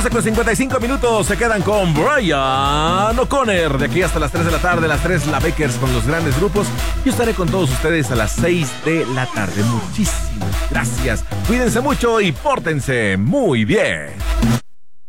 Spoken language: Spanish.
12:55. Se quedan con Brian O'Connor. De aquí hasta las 3 de la tarde. Las 3, la Bakers con los grandes grupos. Yo estaré con todos ustedes a las 6 de la tarde. Muchísimas gracias. Cuídense mucho y pórtense muy bien.